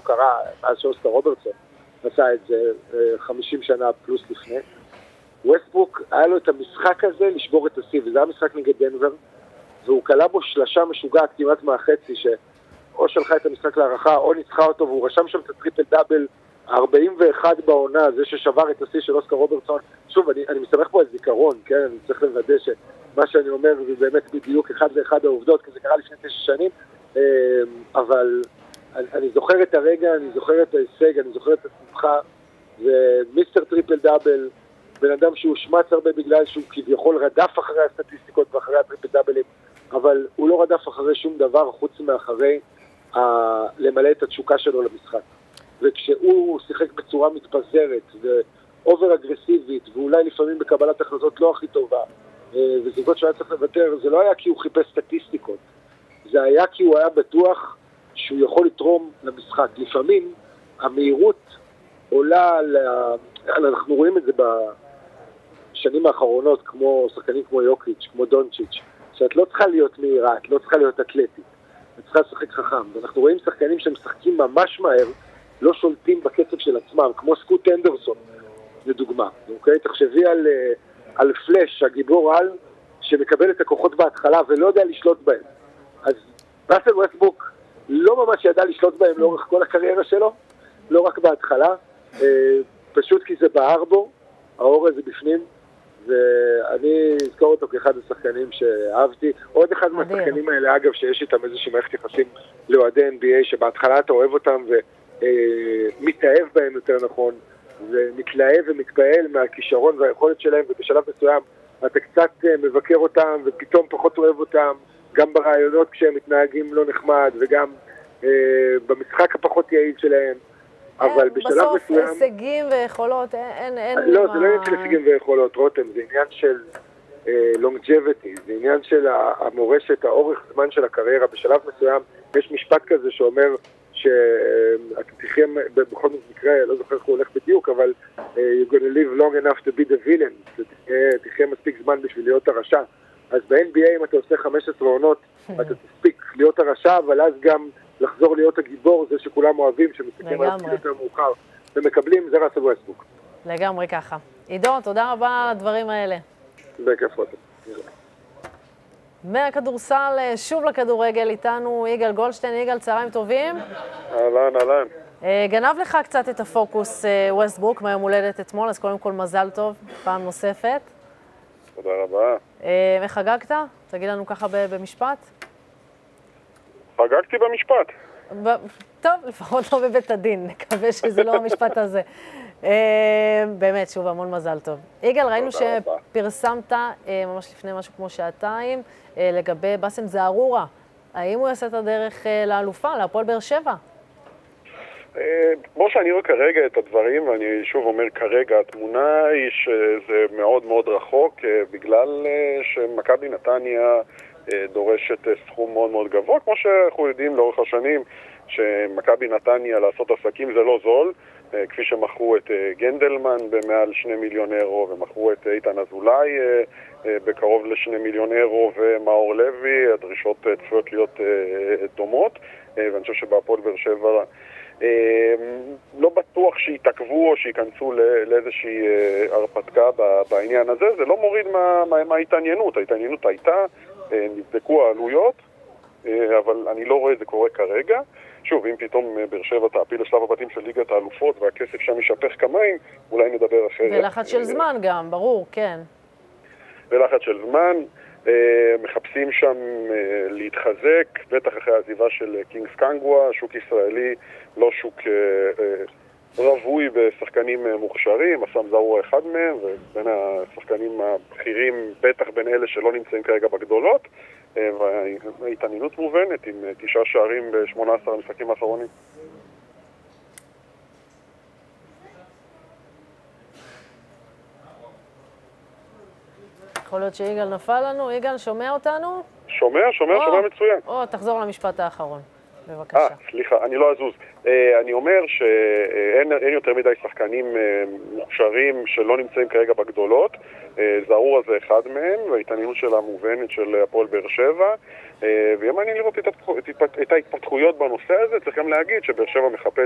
קרה מאז שאוסקר רוברטסון עשה את זה 50 שנה פלוס לפני. ווסטברוק היה לו את המשחק הזה לשבור את השיא, וזה היה משחק נגד דנבר, והוא קלה בו שלשה משוגעת כמעט מהחצי, שאו שלחה את המשחק להערכה או ניצחה אותו, והוא רשם שם את הטריפל דאבל 41 בעונה, זה ששבר את השיא של אוסקר רוברטסון. שוב, אני מסתמך פה על זיכרון, כן? אני צריך לוודא שמה שאני אומר זה באמת בדיוק אחד לאחד העובדות, כי זה קרה לפני 9 שנים, אבל אני זוכר את הרגע, אני זוכר את ההישג, אני זוכר את השמחה, ומיסטר טריפל דאבל, בן אדם שהוא שמץ הרבה בגלל שהוא כביכול רדף אחרי הסטטיסטיקות ואחרי הטריפל דאבלים, אבל הוא לא רדף אחרי שום דבר חוץ מאחרי למלא את התשוקה שלו למשחק. וכשהוא שיחק בצורה מתפזרת ואובר אגרסיבית, ואולי לפעמים בקבלת החלטות לא הכי טובה, וזוגות שהיה צריך לוותר, זה לא היה כי הוא חיפש סטטיסטיקות, זה היה כי הוא היה בטוח שהוא יכול לתרום למשחק. לפעמים המהירות עולה, אנחנו רואים את זה בשנים האחרונות, כמו שחקנים כמו יוקיץ', כמו דונצ'יץ', שאת לא צריכה להיות מהירה, את לא צריכה להיות אתלטית, את צריכה לשחק חכם. ואנחנו רואים שחקנים שמשחקים ממש מהר, לא שולטים בקצב של עצמם, כמו סקוט אנדרסון, לדוגמה. אוקיי? תחשבי על פלש, הגיבור על, שמקבל את הכוחות בהתחלה ולא יודע לשלוט בהם. אז ראסל ווסטברוק לא ממש ידע לשלוט בהם לאורך כל הקריירה שלו, לא רק בהתחלה, פשוט כי זה בער בו, האור הזה בפנים, ואני אזכור אותו כאחד השחקנים שאהבתי. עוד אחד מהשחקנים האלה, אגב, שיש איתם איזושהי מערכת יחסים לאוהדי NBA, שבהתחלה אתה אוהב אותם ומתאהב בהם יותר נכון, ומתלהב ומתפעל מהכישרון והיכולת שלהם, ובשלב מסוים אתה קצת מבקר אותם ופתאום פחות אוהב אותם, גם ברעיונות כשהם מתנהגים לא נחמד, וגם במשחק הפחות יעיל שלהם. אבל בשלב מסוים... בסוף הישגים ויכולות, אין... לא, זה לא עניין של הישגים ויכולות, רותם, זה עניין של longevity, זה עניין של המורשת, האורך זמן של הקריירה. בשלב מסוים יש משפט כזה שאומר שאתה תחיה, בכל מקרה, לא זוכר איך הוא הולך בדיוק, אבל you're gonna live long enough to be the villain, תחיה מספיק זמן בשביל להיות הרשע. אז ב-NBA אם אתה עושה 15 עונות, אתה תספיק להיות הרשע, אבל אז גם לחזור להיות הגיבור, זה שכולם אוהבים, שמסתכלים על זה יותר מאוחר, ומקבלים, זה ראסל ווסטברוק. לגמרי ככה. עידו, תודה רבה על הדברים האלה. בכיף רותם. מהכדורסל, שוב לכדורגל, איתנו יגאל גולדשטיין. יגאל, צהריים טובים. אהלן, אהלן. גנב לך קצת את הפוקוס ווסטברוק מהיום הולדת אתמול, אז קודם כל מזל טוב, פעם נוספת. תודה רבה. איך חגגת? תגיד לנו ככה במשפט. חגגתי במשפט. טוב, לפחות לא בבית הדין, נקווה שזה לא המשפט הזה. באמת, שוב, המון מזל טוב. יגאל, ראינו שפרסמת ממש לפני משהו כמו שעתיים לגבי באסם זערורה. האם הוא יעשה את הדרך לאלופה, להפועל באר שבע? כמו שאני רואה כרגע את הדברים, ואני שוב אומר כרגע, התמונה היא שזה מאוד מאוד רחוק, בגלל שמכבי נתניה דורשת סכום מאוד מאוד גבוה, כמו שאנחנו יודעים לאורך השנים, שמכבי נתניה לעשות עסקים זה לא זול, כפי שמכרו את גנדלמן במעל 2 מיליון אירו, ומכרו את איתן אזולאי בקרוב ל2 מיליון אירו, ומאור לוי, הדרישות צפויות להיות דומות, ואני חושב שבהפועל באר שבע לא בטוח שיתעכבו או שיכנסו לאיזושהי הרפתקה בעניין הזה. זה לא מוריד מההתעניינות, ההתעניינות הייתה, נבדקו העלויות, אבל אני לא רואה את זה קורה כרגע. שוב, אם פתאום באר שבע תעפיל לשלב הבתים של ליגת האלופות והכסף שם ישפך כמיים, אולי נדבר אחרת. ולחץ של זמן גם, ברור, כן. ולחץ של זמן, מחפשים שם להתחזק, בטח אחרי העזיבה של קינגס קנגווה, שוק ישראלי, לא שוק רווי בשחקנים מוכשרים, אסם זערורה אחד מהם, ובין השחקנים הבכירים, בטח בין אלה שלא נמצאים כרגע בגדולות, וההתעניינות מובנת עם 9 שערים ב-18 המשחקים האחרונים. יכול להיות שיגאל נפל לנו. יגאל, שומע אותנו? שומע מצוין. תחזור למשפט האחרון, בבקשה. סליחה, אני לא אזוז. אני אומר שאין יותר מדי שחקנים מוכשרים שלא נמצאים כרגע בגדולות. זערורה זה אחד מהם, וההתעניינות שלה מובנת של הפועל באר שבע. ויהיה מעניין לראות את ההתפתחויות בנושא הזה. צריך גם להגיד שבאר שבע מחפשת